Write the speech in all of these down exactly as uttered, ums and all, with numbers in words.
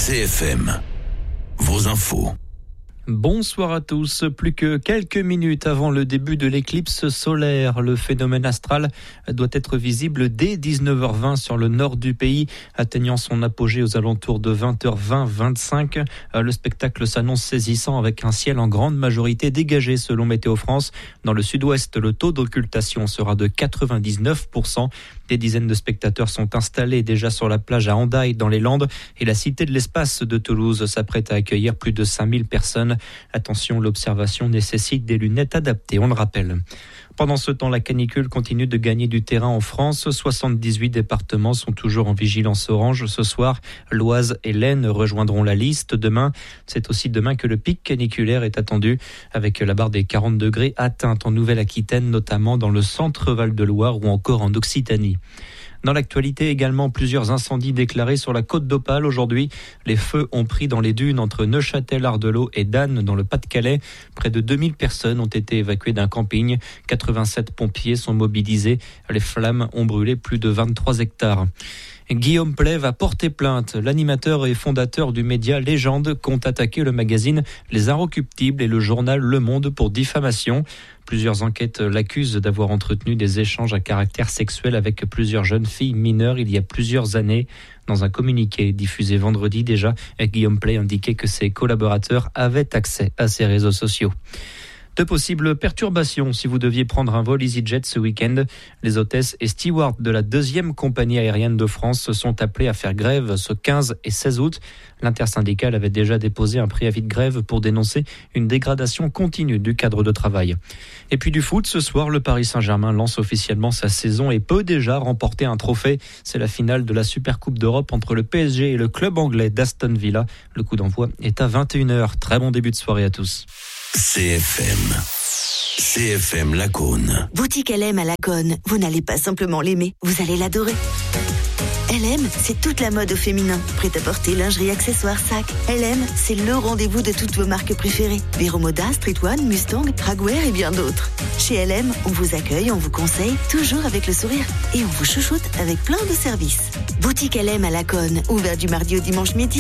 C F M, vos infos. Bonsoir à tous. Plus que quelques minutes avant le début de l'éclipse solaire, le phénomène astral doit être visible dès dix-neuf heures vingt sur le nord du pays, atteignant son apogée aux alentours de vingt heures vingt vingt-cinq. Le spectacle s'annonce saisissant avec un ciel en grande majorité dégagé selon Météo France. Dans le sud-ouest, le taux d'occultation sera de quatre-vingt-dix-neuf pour cent. Des dizaines de spectateurs sont installés déjà sur la plage à Hendaye dans les Landes et la Cité de l'Espace de Toulouse s'apprête à accueillir plus de cinq mille personnes. Attention, l'observation nécessite des lunettes adaptées, on le rappelle. Pendant ce temps, la canicule continue de gagner du terrain en France. soixante-dix-huit départements sont toujours en vigilance orange. Ce soir, l'Oise et l'Aisne rejoindront la liste. Demain, c'est aussi demain que le pic caniculaire est attendu, avec la barre des quarante degrés atteinte en Nouvelle-Aquitaine, notamment dans le centre Val-de-Loire ou encore en Occitanie. Dans l'actualité également, plusieurs incendies déclarés sur la côte d'Opale aujourd'hui. Les feux ont pris dans les dunes entre Neuchâtel-Ardelot et Dannes dans le Pas-de-Calais. Près de deux mille personnes ont été évacuées d'un camping. quatre-vingt-sept pompiers sont mobilisés. Les flammes ont brûlé plus de vingt-trois hectares. Guillaume Pley va porter plainte. L'animateur et fondateur du média Légende compte attaquer le magazine Les Inrecuptibles et le journal Le Monde pour diffamation. Plusieurs enquêtes l'accusent d'avoir entretenu des échanges à caractère sexuel avec plusieurs jeunes filles mineures il y a plusieurs années. Dans un communiqué diffusé vendredi déjà, Guillaume Pley indiquait que ses collaborateurs avaient accès à ses réseaux sociaux. De possibles perturbations si vous deviez prendre un vol EasyJet ce week-end. Les hôtesses et stewards de la deuxième compagnie aérienne de France sont appelés à faire grève ce quinze et seize août. L'intersyndicale avait déjà déposé un préavis de grève pour dénoncer une dégradation continue du cadre de travail. Et puis du foot, ce soir, le Paris Saint-Germain lance officiellement sa saison et peut déjà remporter un trophée. C'est la finale de la Supercoupe d'Europe entre le P S G et le club anglais d'Aston Villa. Le coup d'envoi est à vingt et une heures. Très bon début de soirée à tous. C F M. C F M Lacaune. Boutique L M à Lacaune. Vous n'allez pas simplement l'aimer, vous allez l'adorer. L M, c'est toute la mode au féminin. Prêt-à-porter, lingerie, accessoires, sacs. L M, c'est le rendez-vous de toutes vos marques préférées. Vero Moda, Street One, Mustang, Dragwear et bien d'autres. Chez L M, on vous accueille, on vous conseille, toujours avec le sourire. Et on vous chouchoute avec plein de services. Boutique L M à Lacaune, ouvert du mardi au dimanche midi.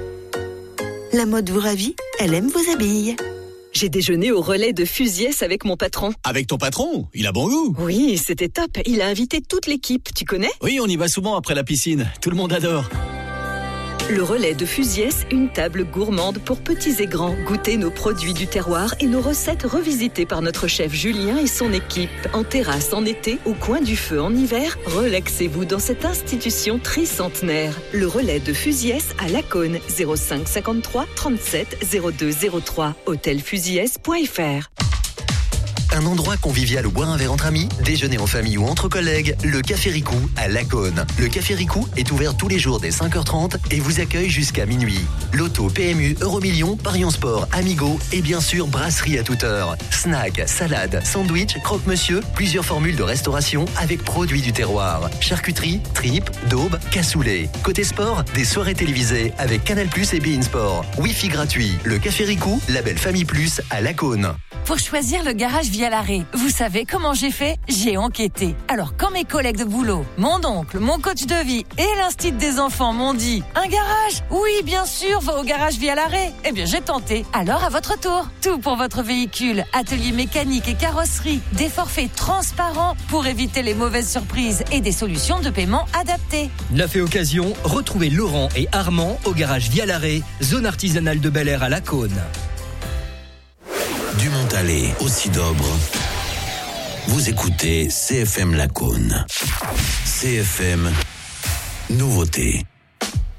La mode vous ravit, L M vous habille. J'ai déjeuné au relais de Fusiès avec mon patron. Avec ton patron? Il a bon goût. Oui, c'était top. Il a invité toute l'équipe. Tu connais? Oui, on y va souvent après la piscine. Tout le monde adore. Le relais de Fusiès, une table gourmande pour petits et grands. Goûtez nos produits du terroir et nos recettes revisitées par notre chef Julien et son équipe. En terrasse en été, au coin du feu en hiver, relaxez-vous dans cette institution tricentenaire. Le relais de Fusiès à Lacaune, zéro cinq cinquante-trois trente-sept zéro deux zéro trois, hôtel fusiès point f r. Un endroit convivial où boire un verre entre amis, déjeuner en famille ou entre collègues, le Café Ricou à Lacaune. Le Café Ricou est ouvert tous les jours dès cinq heures trente et vous accueille jusqu'à minuit. Loto, P M U, Euromillions, Paris en Sport, Amigo et bien sûr brasserie à toute heure. Snack, salade, sandwich, croque-monsieur, plusieurs formules de restauration avec produits du terroir. Charcuterie, tripes, daube, cassoulet. Côté sport, des soirées télévisées avec Canal plus et beIN Sport. Wi-Fi gratuit. Le Café Ricou, label Famille Plus à Lacaune. Pour choisir le garage via l'arrêt, vous savez comment j'ai fait? J'ai enquêté. Alors quand mes collègues de boulot, mon oncle, mon coach de vie et l'instit des enfants m'ont dit « Un garage? Oui, bien sûr, va au garage via l'arrêt !» Eh bien j'ai tenté. Alors à votre tour, tout pour votre véhicule. Atelier mécanique et carrosserie, des forfaits transparents pour éviter les mauvaises surprises et des solutions de paiement adaptées. Neuf et occasion, retrouvez Laurent et Armand au garage via l'arrêt, zone artisanale de Bel Air à Lacaune. Du Montalet au Sidobre. Vous écoutez C F M Lacaune. C F M, nouveauté.